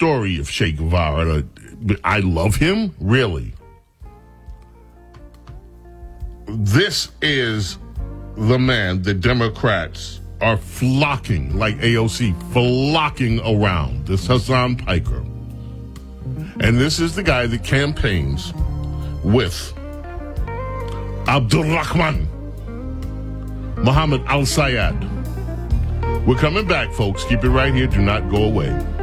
story of Che Guevara. I love him, really. This is the man the Democrats are flocking, like AOC, flocking around. This Hassan Piker. And this is the guy that campaigns with Abdulrahman Muhammad al-Sayed. We're coming back, folks. Keep it right here. Do not go away.